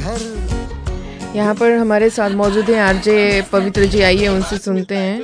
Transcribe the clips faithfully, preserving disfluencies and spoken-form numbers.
घर। यहाँ पर हमारे साथ मौजूद हैं आरजे पवित्र जी, आइए उनसे सुनते हैं।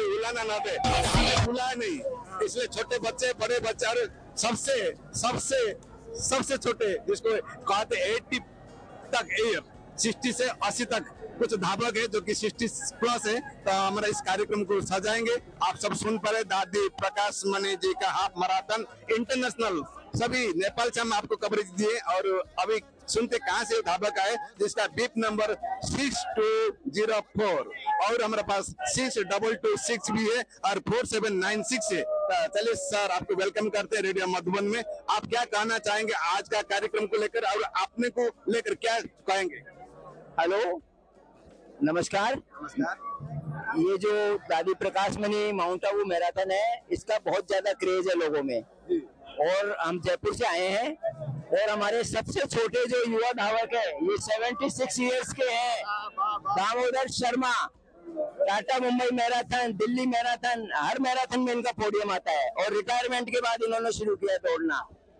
नहीं, इसलिए छोटे बच्चे, बड़े बच्चे और सबसे सबसे सबसे छोटे जिसको कहते एट्टी तक, सिक्सटी से अस्सी तक कुछ धावक है जो कि सिक्सटी प्लस है। तो हमारा इस कार्यक्रम को सजाएंगे। आप सब सुन पड़े दादी प्रकाश मणि जी का हाफ मैराथन इंटरनेशनल, सभी नेपाल से हम आपको कवरेज दिए। और अभी सुनते कहाँ से धावक आए जिसका beep number six to zero four और हमारे पास सिक्स डबल टू सिक्स भी है और फोर सेवन नाइन सिक्स है। चलिए सर, आपको वेलकम करते हैं रेडियो मधुबन में। आप क्या कहना चाहेंगे आज का कार्यक्रम को लेकर और अपने को लेकर क्या कहेंगे? हेलो, नमस्कार। नमस्कार। ये जो दादी प्रकाश मणि माउंट आबू मैराथन है, इसका बहुत ज्यादा क्रेज है लोगों में और हम जयपुर से आए हैं और हमारे सबसे छोटे जो युवा धावक है ये छिहत्तर इयर्स के हैं, दामोदर शर्मा। टाटा मुंबई मैराथन, दिल्ली मैराथन, हर मैराथन में इनका पोडियम आता है और रिटायरमेंट के बाद इन्होंने शुरू किया दौड़ना।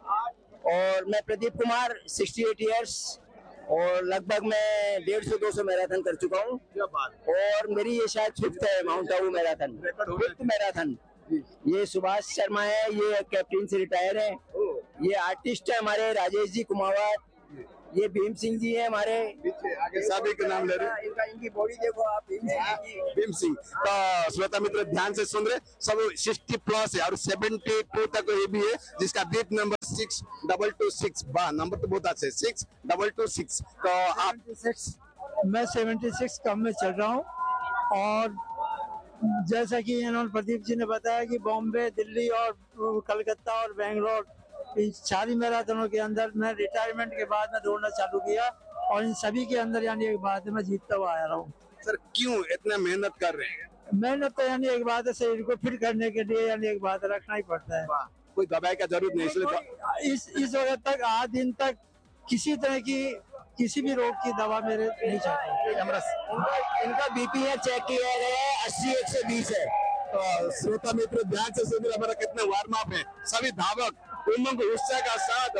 और मैं प्रदीप कुमार, अड़सठ इयर्स और लगभग मैं डेढ़ सौ दो सौ मैराथन कर चुका हूँ और मेरी ये शायद फिफ्थ है mount Abu marathon, fifth marathon. ये सुभाष शर्मा है, ये कैप्टन से रिटायर है। ये आर्टिस्ट है हमारे राजेश जी कुमावत। ये भीम सिंह जी है हमारे, आगे सभी के नाम ले रहे। इनका इनकी बॉडी देखो आप, भीम सिंह की। भीम सिंह। तो श्रोता मित्र ध्यान से सुन रहे, सब सिक्सटी प्लस है और सेवेंटी टू तक ये भी है जिसका beep number six double two six. वाह, नंबर तो बहुत अच्छे, सिक्स डबल टू सिक्स। तो आप? मैं छिहत्तर कम में चल रहा हूँ और जैसा कि इन्होंने प्रदीप जी ने बताया कि बॉम्बे, दिल्ली और कलकत्ता और बेंगलोर, इन सारी मैराथनों के अंदर मैं रिटायरमेंट के बाद में दौड़ना चालू किया और इन सभी के अंदर यानी एक बात है मैं जीतता हुआ आया रहा हूँ। सर क्यों इतना मेहनत कर रहे हैं? मेहनत तो यानी एक बात है, शरीर को फिट करने के लिए यानी एक बात रखना ही पड़ता है। कोई दवाई का जरूरत नहीं, इसलिए इस इस वक्त तक आज दिन तक किसी तरह की किसी भी रोग की दवा मेरे नहीं चाहती। इनका बीपी है चेक किया गया है, अस्सी एक सौ बीस है। तो श्रोता मित्र ध्यान से सुन रहे, हमारा कितना वार्म अप है। सभी धावक उमंग उत्साह का साथ,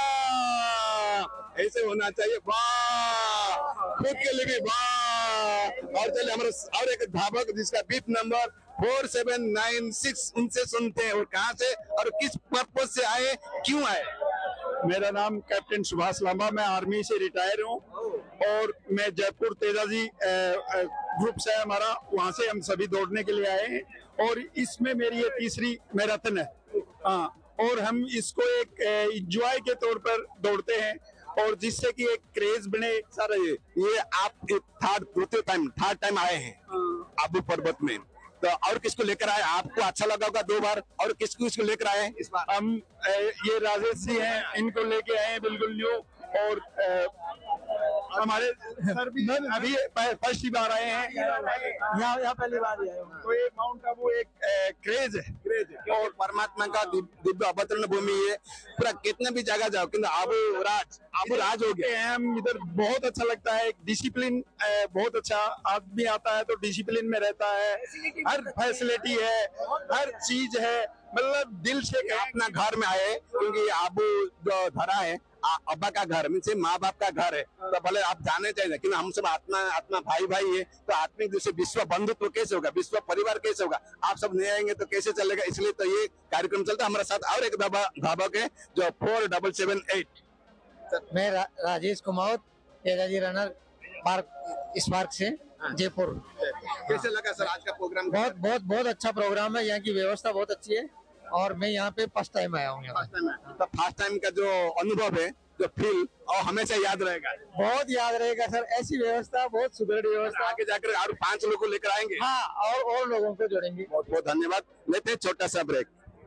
वाह ऐसे होना चाहिए, वाह खुद के लिए भी वाह। और चलिए हमारे और एक धावक जिसका beep number four seven nine six, उनसे सुनते हैं और कहाँ से और किस पर्पज से आए, क्यों आए। मेरा नाम कैप्टन सुभाष लांबा, मैं आर्मी से रिटायर हूँ और मैं जयपुर तेजाजी ग्रुप से हमारा, वहाँ से हम सभी दौड़ने के लिए आए हैं और इसमें मेरी ये तीसरी मैराथन है। हाँ, और हम इसको एक एंजॉय के तौर पर दौड़ते हैं और जिससे कि एक क्रेज बने। सर ये ये आप थर्ड द्वितीय टाइम थर्ड टाइम आए हैं आबू पर्वत में, तो और किसको लेकर आए? आपको अच्छा लगा होगा दो बार, और किसको किसको लेकर आए हैं इस बार? हम ये राजेश जी हैं, इनको लेके आए हैं बिल्कुल न्यू। और हमारे सर भी अभी फर्स्ट ही बार आए हैं, यहाँ यहाँ पहली बार आए हैं। तो ये माउंट आबू एक क्रेज है, क्रेज है और परमात्मा का दिव्य अवतरण भूमि है। पूरा कितना भी जगह जाओ किंतु आबू राज आबू राज हो गया है। हम इधर बहुत अच्छा लगता है, डिसिप्लिन बहुत अच्छा, आदमी आता है तो डिसिप्लिन में रहता है, हर फैसिलिटी है, हर चीज है, मतलब दिल से अपना घर में आए। क्योंकि आबू जो धरा है अब्बा का घर, मीन से माँ बाप का घर है, तो भले आप जाने चाहिए कि हम सब आत्मा आत्मा भाई भाई है, तो आत्मिक दूसरे विश्व बंधुत्व कैसे होगा, विश्व परिवार कैसे होगा, आप सब नहीं आएंगे तो कैसे चलेगा। इसलिए तो ये कार्यक्रम चलता है। हमारे साथ और एक धावक है जो फोर डबल सेवन एट। मैं रा, Rajesh Kumar, Tejaji runner park spark से जयपुर। कैसे लगा सर आज का प्रोग्राम? बहुत बहुत बहुत अच्छा प्रोग्राम है, यहाँ की व्यवस्था बहुत अच्छी है और मैं यहाँ पे फर्स्ट टाइम आया हूँ। तो फर्स्ट टाइम का जो अनुभव है, जो फील, और हमेशा याद रहेगा। बहुत याद रहेगा सर, ऐसी व्यवस्था, बहुत सुदृढ़ व्यवस्था। आगे जाकर और पांच लोगों को लेकर आएंगे। हाँ, और और लोगों को जोड़ेंगे। बहुत बहुत धन्यवाद। लेते हैं छोटा सा ब्रेक।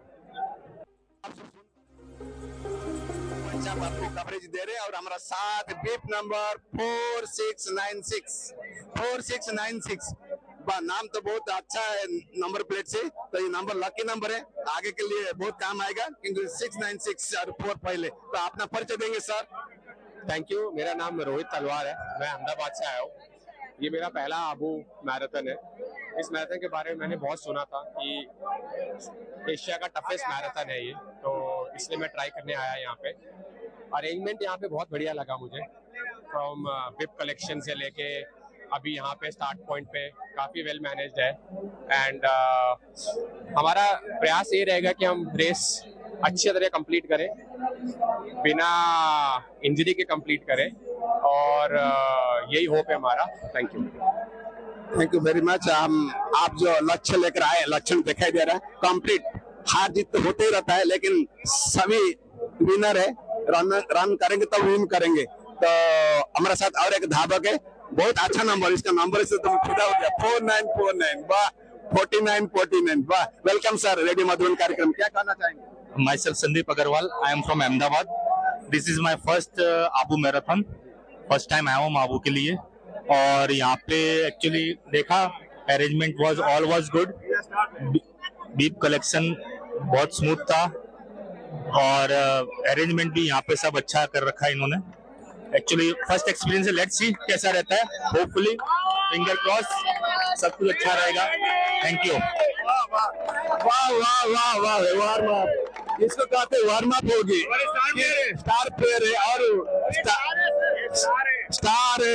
आपको कवरेज दे रहे हैं और हमारा साथ beep number four six nine six four six nine six. नाम तो बहुत अच्छा है नंबर प्लेट से, तो ये नंबर लकी नंबर है, आगे के लिए बहुत काम आएगा। क्योंकि सिक्स नाइन सिक्स और फोर पहले। तो अपना परिचय देंगे सर? Thank you. मेरा नाम रोहित तलवार है, मैं अहमदाबाद से आया हूँ। ये मेरा पहला आबू मैराथन है। इस मैराथन के बारे में मैंने बहुत सुना था कि एशिया का टफेस्ट मैराथन है ये, तो इसलिए मैं ट्राई करने आया यहाँ पे। अरेंजमेंट यहाँ पे बहुत बढ़िया लगा मुझे। फ्रॉम बिप कलेक्शन से लेके अभी यहाँ पे स्टार्ट पॉइंट पे काफ़ी वेल मैनेज्ड है। एंड uh, हमारा प्रयास ये रहेगा कि हम रेस अच्छी तरह कंप्लीट करें, बिना इंजरी के कंप्लीट करें, और uh, यही होप है हमारा। Thank you thank you very much. हम आप जो लक्ष्य लेकर आए, लक्षण दिखाई दे रहा है, कंप्लीट हार जीत तो होते ही रहता है, लेकिन सभी विनर है, रन रन करेंगे तो विन करेंगे। तो हमारे साथ और एक धावक है, बहुत अच्छा नंबर, इसका नंबर से तुम खुदा हो गया, फोर नाइन फोर नाइन, वाह, फोर्टी नाइन फोर्टी नाइन, वाह। वेलकम सर रेडियो मधुबन कार्यक्रम, क्या कहना चाहेंगे? Myself Sandeep Agarwal, I am from Ahmedabad. This is my first uh, Abu marathon. First time आया हूँ आबू के लिए, और यहाँ पे एक्चुअली देखा arrangement was all was good. Beep collection बहुत स्मूथ था, और अरेंजमेंट uh, भी यहाँ पे सब अच्छा कर रखा है इन्होंने। एक्चुअली फर्स्ट एक्सपीरियंस है, लेट्स सी कैसा रहता है। होपफुली फिंगर क्रॉस सब कुछ अच्छा रहेगा। Thank you. वाह वाह वाह वाह, वार्म अप, इसको कहते हैं वार्म अप होगी। स्टार प्लेयर है, और स्टार है,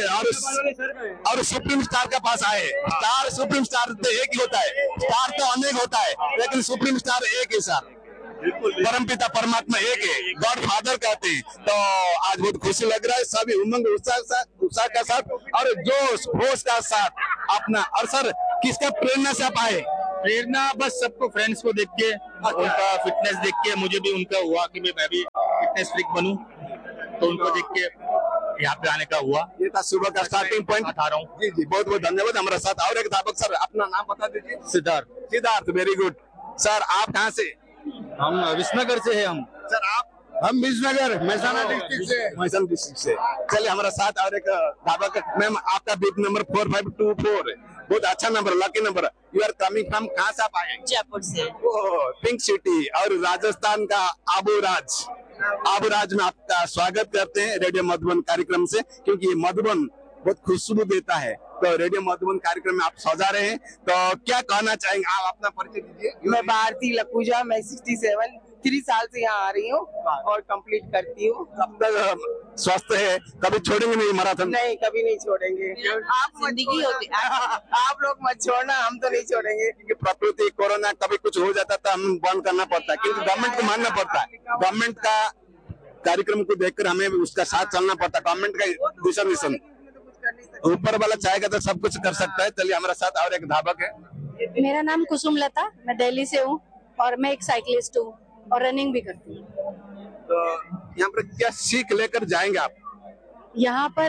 और और सुप्रीम स्टार के पास आए। स्टार सुप्रीम स्टार तो एक ही होता है, स्टार तो अनेक होता है, लेकिन सुप्रीम स्टार एक ही सर, परमपिता परमात्मा एक है, गॉड फादर कहते हैं। तो आज बहुत खुशी लग रहा है, सभी उमंग उत्साह उत्साह के साथ और जोश होश का साथ अपना। और सर किसका प्रेरणा से आप आए? प्रेरणा बस सबको, फ्रेंड्स को देख के, उनका फिटनेस देख के मुझे भी उनका हुआ कि मैं भी फिटनेस फ्रीक बनूं, तो उनको देख के यहाँ पे आने का हुआ। ये था सुबह का स्टार्टिंग पॉइंट। बता रहा हूँ। जी जी, बहुत बहुत धन्यवाद। हमारे साथ और एक धावक, सर अपना नाम बता दीजिए। Siddharth. Siddharth, very good. Sir आप कहाँ से? हम विश्वनगर से हैं। हम सर आप? हम विश्वनगर, महसाना डिस्ट्रिक्ट से। महसाना डिस्ट्रिक्ट से। चलिए हमारे साथ और एक धावक, मैम आपका beep number four five to four, बहुत अच्छा number, lucky number. You are coming from, कहाँ से आप आए? जयपुर से। ओह, पिंक सिटी, और राजस्थान का आबू राज। आबू राज में आपका स्वागत करते हैं रेडियो मधुबन कार्यक्रम से, क्योंकि ये मधुबन बहुत खुशबू देता है। तो रेडियो मधुबन कार्यक्रम में आप सजा रहे हैं, तो क्या कहना चाहेंगे? आप अपना परिचय दीजिए। मैं भारती लखूजा, मैं सिक्सटी सेवन थ्री साल से यहाँ आ रही हूँ और कंप्लीट करती हूँ। कब तक स्वस्थ है? कभी छोड़ेंगे नहीं मैराथन? नहीं, कभी नहीं छोड़ेंगे। आप जिंदगी होती आप लोग मत छोड़ना, हम तो नहीं छोड़ेंगे। क्योंकि प्रकृति, कोरोना, कभी कुछ हो जाता तो हम बंद करना पड़ता है, क्योंकि गवर्नमेंट को मानना पड़ता है। गवर्नमेंट का कार्यक्रम को देखकर हमें उसका साथ चलना पड़ता है, गवर्नमेंट का दिशा निर्देशन। ऊपर वाला चाहेगा तो सब कुछ कर सकता है। चलिए हमारे साथ और एक धावक है। मेरा नाम कुसुम लता, मैं दिल्ली से हूँ, और मैं एक साइकिलिस्ट हूँ और रनिंग भी करती हूँ। तो यहाँ पर क्या सीख लेकर जाएंगे आप? यहाँ पर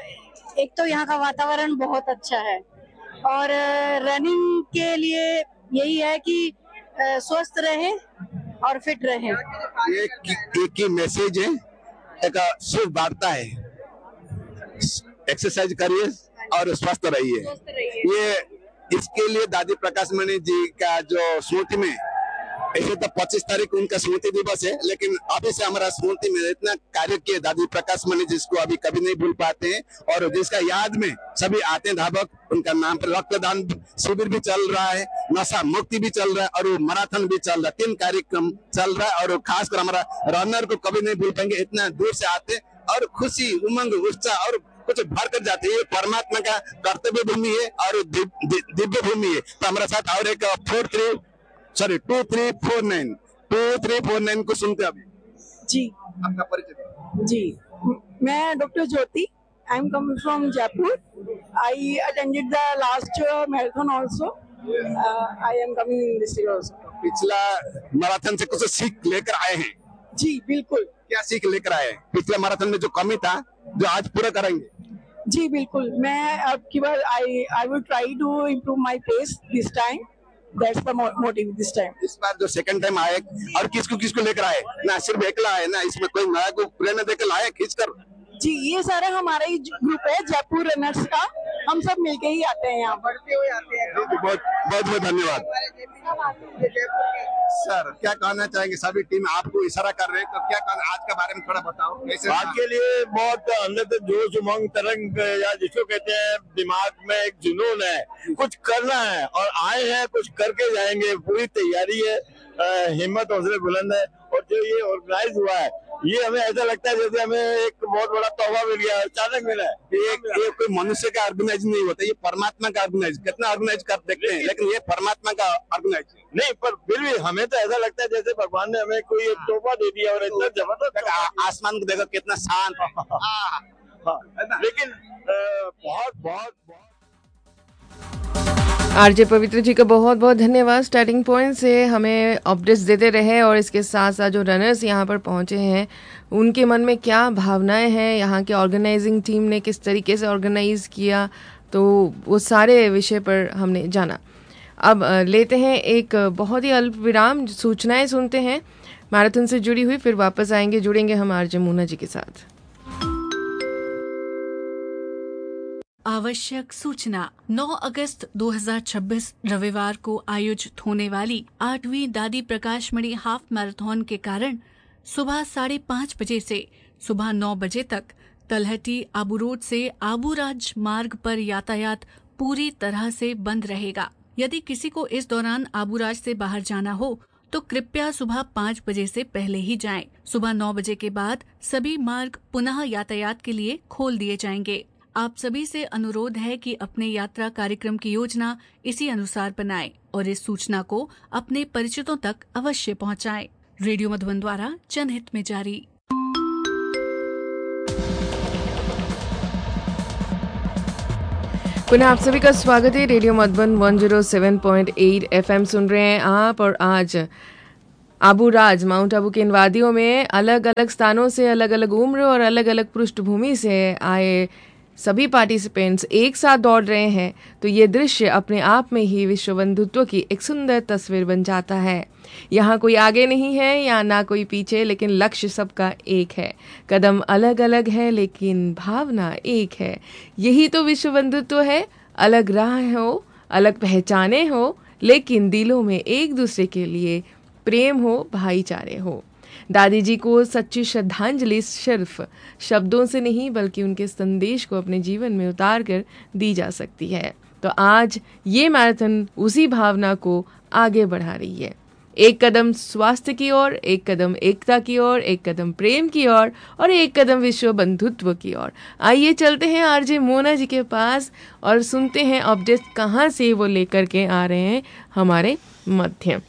एक तो यहाँ का वातावरण बहुत अच्छा है, और रनिंग के लिए यही है कि स्वस्थ रहे और फिट रहे। एक एक ही मैसेज है, एक शुभ वार्ता है, एक्सरसाइज करिए और स्वस्थ रहिए। ये इसके लिए दादी प्रकाश मणि जी का जो स्मृति में, ऐसे तो पच्चीस तारीख उनका स्मृति दिवस है, लेकिन अभी से हमारा स्मृति में इतना कार्य किए दादी प्रकाश मणि, जिसको अभी कभी नहीं भूल पाते हैं, और जिसका याद में सभी आते हैं धावक। उनका नाम पर रक्तदान शिविर भी चल रहा है, नशा मुक्ति भी चल रहा है, और वो मैराथन भी चल रहा है। तीन कार्यक्रम चल रहा है, और खासकर हमारा रनर को कभी नहीं भूल पाएंगे, इतना दूर से आते और खुशी, उमंग, उत्साह और कुछ भर कर जाते हैं। ये परमात्मा का कर्तव्य भूमि है और दिव्य भूमि है। तो हमारे साथ और एक four three sorry to three four nine to three four nine को सुनते अभी। जी, आपका परिचय? जी, मैं doctor Jyoti, I am coming from Jaipur. I attended the last marathon also. I am coming in this year also. पिछला मैराथन से कुछ सीख लेकर आए हैं? जी बिल्कुल। क्या सीख लेकर आए? पिछले मैराथन में जो कमी था, जो आज पूरा करेंगे? जी बिल्कुल, मैं अब की बार आई I will try to improve my pace this time. That's the motive this time. इस बार जो सेकंड टाइम आए, और किसको किसको लेकर आए? ना सिर्फ एकला आए, ना इसमें कोई नया को प्रेरणा देकर लाए खींच कर? जी, ये सारा हमारा ही ग्रुप है जयपुर रनर्स का, हम सब मिलके ही आते हैं, यहाँ बढ़ते हुए आते हैं। बहुत बहुत बहुत धन्यवाद सर। क्या कहना चाहेंगे? सभी टीम आपको इशारा कर रहे हैं, तो क्या कहना, आज के बारे में थोड़ा बताओ। आज के लिए बहुत अंदर से जोश, उमंग, तरंग, या जिसको कहते हैं दिमाग में एक जुनून है, कुछ करना है, और आए हैं कुछ करके जाएंगे। पूरी तैयारी है, हिम्मत हौसले बुलंद है, और जो ये ऑर्गेनाइज हुआ है, ये हमें ऐसा लगता है जैसे हमें एक बहुत बड़ा तोहफा मिल गया, अचानक मिला है। ये, ये कोई मनुष्य का ऑर्गेनाइज नहीं होता, ये परमात्मा का ऑर्गेनाइज। कितना ऑर्गेनाइज कर देखते हैं, लेकिन ये परमात्मा का ऑर्गेनाइज नहीं। पर फिर भी हमें तो ऐसा लगता है जैसे भगवान ने हमें कोई एक तोहफा दे दिया, और इतना जबरदस्त आसमान को देखो कितना शांत। लेकिन बहुत बहुत बहुत आरजे पवित्र जी का बहुत बहुत धन्यवाद। स्टार्टिंग पॉइंट से हमें अपडेट्स देते रहे और इसके साथ साथ जो रनर्स यहाँ पर पहुँचे हैं उनके मन में क्या भावनाएं हैं, यहाँ के ऑर्गेनाइजिंग टीम ने किस तरीके से ऑर्गेनाइज किया, तो वो सारे विषय पर हमने जाना। अब लेते हैं एक बहुत ही अल्प विराम, सूचनाएं सुनते हैं मैराथन से जुड़ी हुई, फिर वापस आएंगे, जुड़ेंगे हम आरजे मोना जी के साथ। आवश्यक सूचना। नौ अगस्त दो हज़ार छब्बीस रविवार को आयोजित होने वाली आठवीं दादी प्रकाश मणि हाफ मैराथन के कारण सुबह साढ़े पाँच बजे से सुबह नौ बजे तक तलहटी आबू रोड से आबू राज मार्ग पर यातायात पूरी तरह से बंद रहेगा। यदि किसी को इस दौरान आबू राज से बाहर जाना हो तो कृपया सुबह पाँच बजे से पहले ही जाएं। सुबह नौ बजे के बाद सभी मार्ग पुनः यातायात के लिए खोल दिए जाएंगे। आप सभी से अनुरोध है कि अपने यात्रा कार्यक्रम की योजना इसी अनुसार बनाएं और इस सूचना को अपने परिचितों तक अवश्य पहुंचाएं। रेडियो मधुबन द्वारा जनहित में जारी। पुनः आप सभी का स्वागत है। रेडियो मधुबन एक सौ सात पॉइंट आठ एफएम सुन रहे हैं आप, और आज आबू राज माउंट आबू के इन वादियों में अलग अलग स्थानों से, अलग अलग उम्र और अलग अलग पृष्ठभूमि से आए सभी पार्टिसिपेंट्स एक साथ दौड़ रहे हैं, तो ये दृश्य अपने आप में ही विश्व बंधुत्व की एक सुंदर तस्वीर बन जाता है। यहाँ कोई आगे नहीं है या ना कोई पीछे, लेकिन लक्ष्य सबका एक है। कदम अलग अलग है लेकिन भावना एक है। यही तो विश्व बंधुत्व है। अलग राह हो, अलग पहचाने हो, लेकिन दिलों में एक दूसरे के लिए प्रेम हो, भाईचारे हो। दादी जी को सच्ची श्रद्धांजलि सिर्फ शब्दों से नहीं बल्कि उनके संदेश को अपने जीवन में उतार कर दी जा सकती है। तो आज ये मैराथन उसी भावना को आगे बढ़ा रही है। एक कदम स्वास्थ्य की ओर, एक कदम एकता की ओर, एक कदम प्रेम की ओर और, और एक कदम विश्व बंधुत्व की ओर। आइए चलते हैं आरजे मोना जी के पास और सुनते हैं अपडेट्स कहाँ से वो लेकर के आ रहे हैं हमारे मध्य।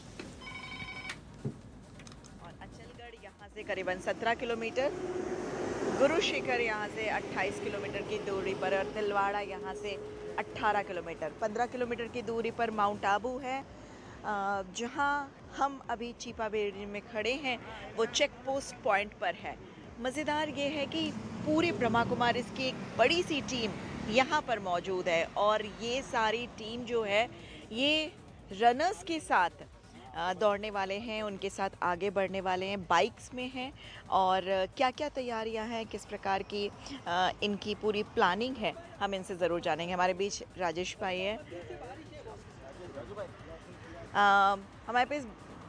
करीबन सत्रह किलोमीटर, गुरु शिखर यहाँ से अट्ठाईस किलोमीटर की दूरी पर और तिलवाड़ा यहाँ से अठारह किलोमीटर। पंद्रह किलोमीटर की दूरी पर माउंट आबू है। जहाँ हम अभी चीपा बेड़ी में खड़े हैं वो चेक पोस्ट पॉइंट पर है। मज़ेदार ये है कि पूरी ब्रह्मा कुमारीज़ की एक बड़ी सी टीम यहाँ पर मौजूद है और ये सारी टीम जो है ये रनर्स के साथ दौड़ने वाले हैं, उनके साथ आगे बढ़ने वाले हैं, बाइक्स में हैं। और क्या क्या तैयारियां हैं, किस प्रकार की इनकी पूरी प्लानिंग है, हम इनसे ज़रूर जानेंगे। हमारे बीच राजेश भाई हैं, हमारे पास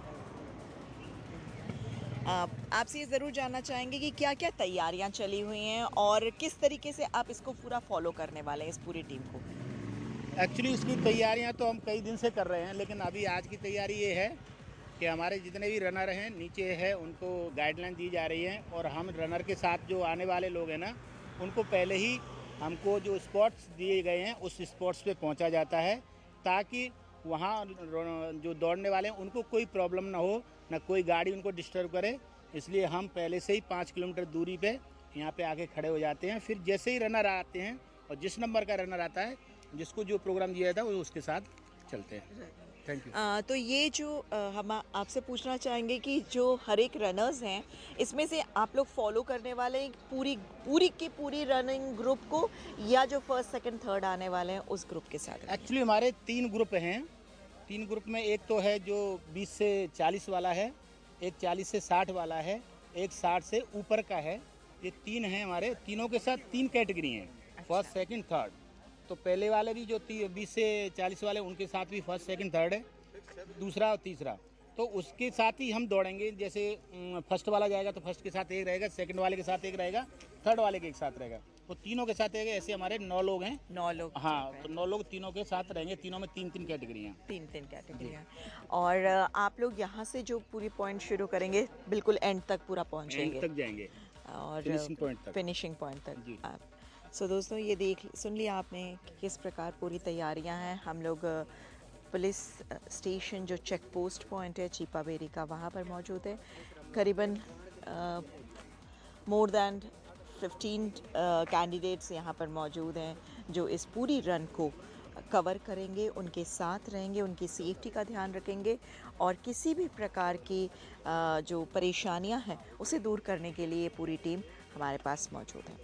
आपसे ये ज़रूर जानना चाहेंगे कि क्या क्या तैयारियां चली हुई हैं और किस तरीके से आप इसको पूरा फॉलो करने वाले हैं, इस पूरी टीम को। एक्चुअली इसकी तैयारियां तो हम कई दिन से कर रहे हैं, लेकिन अभी आज की तैयारी ये है कि हमारे जितने भी रनर हैं नीचे है उनको गाइडलाइन दी जा रही है और हम रनर के साथ जो आने वाले लोग हैं ना उनको पहले ही हमको जो स्पॉट्स दिए गए हैं उस स्पॉट्स पे पहुंचा जाता है ताकि वहाँ जो दौड़ने वाले हैं उनको कोई प्रॉब्लम ना हो, ना कोई गाड़ी उनको डिस्टर्ब करे। इसलिए हम पहले से ही पाँच किलोमीटर दूरी पे यहाँ पे आके खड़े हो जाते हैं। फिर जैसे ही रनर आते हैं और जिस नंबर का रनर आता है, जिसको जो प्रोग्राम दिया था वो उसके साथ चलते हैं। Thank you. तो ये जो आ, हम आपसे पूछना चाहेंगे कि जो हर एक रनर्स हैं इसमें से आप लोग फॉलो करने वाले हैं पूरी पूरी की पूरी रनिंग ग्रुप को या जो फर्स्ट सेकंड थर्ड आने वाले हैं उस ग्रुप के साथ? एक्चुअली हमारे तीन ग्रुप हैं। तीन ग्रुप में एक तो है जो बीस से चालीस वाला है, एक चालीस से साठ वाला है, एक साठ से ऊपर का है। ये तीन हैं हमारे, तीनों के साथ तीन कैटेगरी हैं, फर्स्ट सेकंड थर्ड। तो पहले वाले भी जो बीस से चालीस वाले उनके साथ भी फर्स्ट सेकंड थर्ड है, दूसरा और तीसरा। तो उसके साथ ही हम दौड़ेंगे। जैसे फर्स्ट वाला जाएगा तो फर्स्ट के साथ एक रहेगा, सेकंड वाले के साथ एक रहेगा, थर्ड वाले के एक साथ रहेगा। तो तीनों के साथ है, ऐसे हमारे नौ लोग हैं। नौ लोग हाँ, तो नौ लोग तीनों के साथ रहेंगे। तीनों में तीन तीन कैटेगरियाँ तीन तीन कैटेगरियाँ और आप लोग यहाँ से जो पूरी पॉइंट शुरू करेंगे बिल्कुल एंड तक पूरा पहुँचेंगे, एंड तक जाएंगे और फिनिशिंग पॉइंट तक फिनिशिंग पॉइंट तक जी। आप सो दोस्तों ये देख सुन लिया आपने किस प्रकार पूरी तैयारियां हैं। हम लोग पुलिस स्टेशन जो चेक पोस्ट पॉइंट है चीपाबेरी का वहाँ पर मौजूद है। करीबन मोर दैन फिफ्टीन कैंडिडेट्स यहाँ पर मौजूद हैं जो इस पूरी रन को कवर करेंगे, उनके साथ रहेंगे, उनकी सेफ्टी का ध्यान रखेंगे और किसी भी प्रकार की uh, जो परेशानियां हैं उसे दूर करने के लिए पूरी टीम हमारे पास मौजूद है।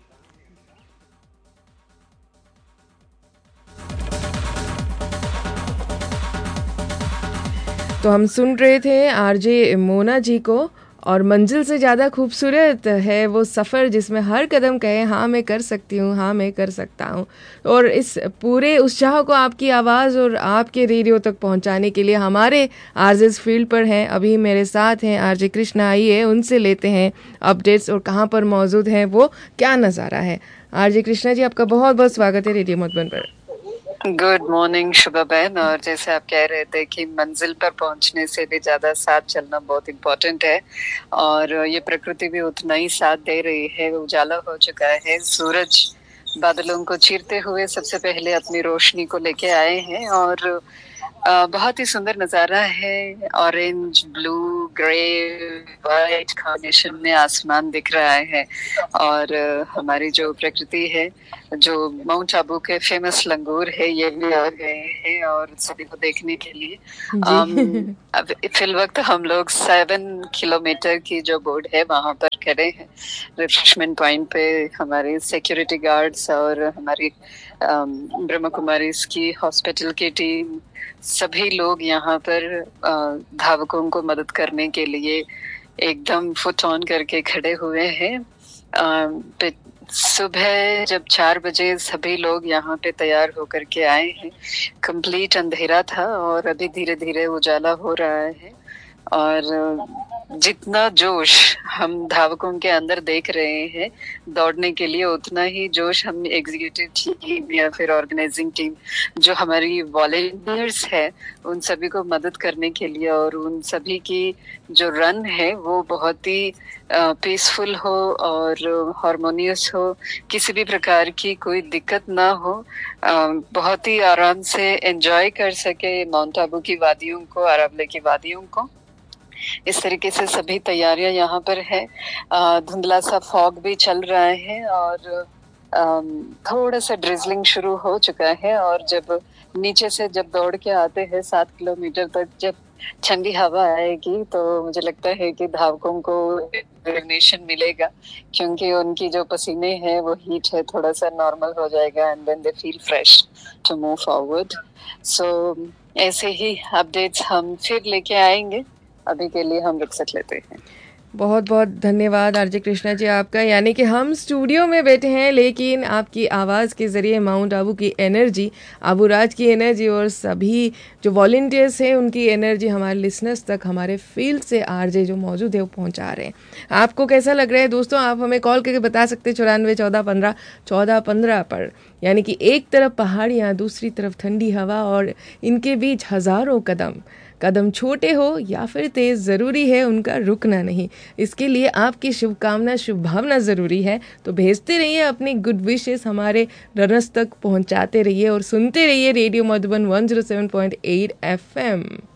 तो हम सुन रहे थे आरजे मोना जी को, और मंजिल से ज़्यादा खूबसूरत है वो सफ़र जिसमें हर कदम कहे हाँ मैं कर सकती हूँ, हाँ मैं कर सकता हूँ। और इस पूरे उत्साह को आपकी आवाज़ और आपके रेडियो तक पहुँचाने के लिए हमारे आरजेस फील्ड पर हैं। अभी मेरे साथ हैं आरजे कृष्णा, आइए उनसे लेते हैं अपडेट्स और कहाँ पर मौजूद हैं, वो क्या नज़ारा है। आरजे कृष्णा जी, आपका बहुत बहुत स्वागत है रेडियो मधुबन पर। गुड मॉर्निंग शुभा बहन। और जैसे आप कह रहे थे कि मंजिल पर पहुंचने से भी ज्यादा साथ चलना बहुत इम्पोर्टेंट है, और ये प्रकृति भी उतना ही साथ दे रही है। उजाला हो चुका है, सूरज बादलों को चीरते हुए सबसे पहले अपनी रोशनी को लेके आए हैं, और बहुत ही सुंदर नज़ारा है। Orange, blue, grey, white combination में आसमान दिख रहा है, और हमारी जो प्रकृति है, जो माउंट आबू के फेमस लंगूर है, ये भी आ गए हैं और सभी को देखने के लिए। um, अब फिल वक्त हम लोग सेवन किलोमीटर की जो बोर्ड है वहाँ पर खड़े हैं। रिफ्रेशमेंट पॉइंट पे हमारे सिक्योरिटी गार्ड्स और हमारी ब्रह्मा कुमारी की हॉस्पिटल की टीम, सभी लोग यहाँ पर धावकों को मदद करने के लिए एकदम फुट ऑन करके खड़े हुए हैं। सुबह जब चार बजे सभी लोग यहाँ पे तैयार होकर के आए हैं, कंप्लीट अंधेरा था और अभी धीरे धीरे उजाला हो रहा है। और जितना जोश हम धावकों के अंदर देख रहे हैं दौड़ने के लिए, उतना ही जोश हम एग्जीक्यूटिव टीम या फिर ऑर्गेनाइजिंग टीम जो हमारी वॉलेंटियर्स है उन सभी को मदद करने के लिए, और उन सभी की जो रन है वो बहुत ही पीसफुल हो और हार्मोनियस हो, किसी भी प्रकार की कोई दिक्कत ना हो, आ, बहुत ही आराम से एंजॉय कर सके माउंट आबू की वादियों को, अरावली की वादियों को। इस तरीके से सभी तैयारियां यहाँ पर है। धुंधला सा फॉग भी चल रहा है और थोड़ा सा ड्रिजलिंग शुरू हो चुका है, और जब नीचे से जब दौड़ के आते हैं सात किलोमीटर तक, जब ठंडी हवा आएगी तो मुझे लगता है कि धावकों को रिकग्निशन मिलेगा, क्योंकि उनकी जो पसीने हैं वो हीट है थोड़ा सा नॉर्मल हो जाएगा, and then they feel fresh to move forward. सो ऐसे ही अपडेट्स हम फिर लेके आएंगे। अभी के लिए हम रुखसत लेते हैं। बहुत बहुत धन्यवाद आरजे कृष्णा जी आपका। यानी कि हम स्टूडियो में बैठे हैं लेकिन आपकी आवाज़ के ज़रिए माउंट आबू की एनर्जी, आबू राज की एनर्जी और सभी जो वॉलंटियर्स हैं उनकी एनर्जी हमारे लिसनर्स तक, हमारे फील्ड से आरजे जो मौजूद है वो पहुंचा रहे हैं। आपको कैसा लग रहा है दोस्तों? आप हमें कॉल करके बता सकते हैं चौरानवे चौदह पंद्रह चौदह पंद्रह पर। यानी कि एक तरफ पहाड़ियाँ, दूसरी तरफ ठंडी हवा और इनके बीच हज़ारों कदम कदम छोटे हो या फिर तेज़, ज़रूरी है उनका रुकना नहीं। इसके लिए आपकी शुभकामना, शुभ भावना ज़रूरी है। तो भेजते रहिए अपनी गुड विशेस, हमारे रनर्स तक पहुंचाते रहिए और सुनते रहिए radio Madhuban one zero seven point eight F M.